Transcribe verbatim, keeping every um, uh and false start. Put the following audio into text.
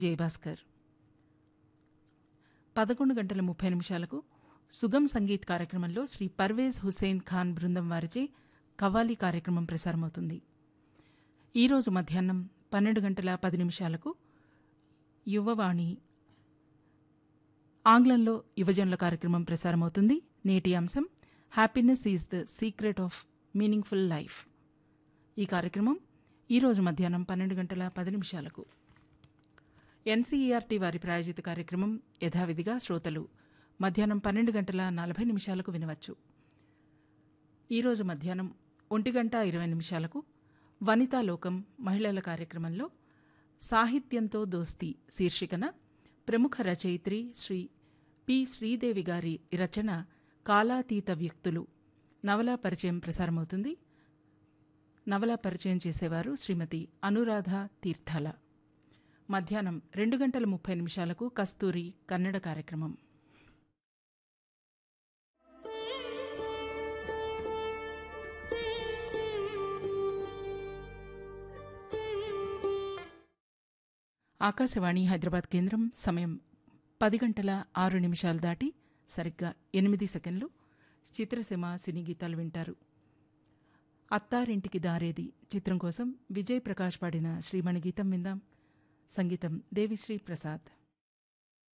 జయభాస్కర్. పదకొండు గంటల ముప్పై నిమిషాలకు సుగమ్ సంగీత్ కార్యక్రమంలో శ్రీ పర్వేజ్ హుస్సేన్ ఖాన్ బృందం వారిచే కవ్వాలి కార్యక్రమం ప్రసారమవుతుంది. ఈరోజు మధ్యాహ్నం పన్నెండు గంటల పది నిమిషాలకు యువవాణి ఆంగ్లంలో యువజనుల కార్యక్రమం ప్రసారమవుతుంది. నేటి అంశం happiness is the secret of meaningful life. ఈ కార్యక్రమం ఈరోజు మధ్యాహ్నం పన్నెండు గంటల పది నిమిషాలకు. ఎన్సీఈఆర్టీ వారి ప్రాయోజిత కార్యక్రమం యథావిధిగా శ్రోతలు మధ్యాహ్నం పన్నెండు గంటల నలభై నిమిషాలకు వినవచ్చు. ఈరోజు మధ్యాహ్నం ఒంటి గంట ఇరవై నిమిషాలకు వనితాలోకం మహిళల కార్యక్రమంలో సాహిత్యంతో దోస్తీ శీర్షికన ప్రముఖ రచయిత్రి శ్రీ పి శ్రీదేవి గారి రచన కాలాతీత వ్యక్తులు నవలా పరిచయం ప్రసారమవుతుంది. నవలా పరిచయం చేసేవారు శ్రీమతి అనురాధ తీర్థాల. మధ్యాహ్నం రెండు గంటల ముప్పై నిమిషాలకు కస్తూరి కన్నడ కార్యక్రమం. ఆకాశవాణి హైదరాబాద్ కేంద్రం. సమయం పది గంటల ఆరు నిమిషాలు దాటి సరిగ్గా ఎనిమిది సెకండ్లు. చిత్రసీమ సినీ గీతాలు వింటారు. అత్తారింటికి దారేది చిత్రం కోసం విజయ్ ప్రకాష్ పాడిన శ్రీమణి గీతం విందాం. సంగీతం దేవిశ్రీ ప్రసాద్.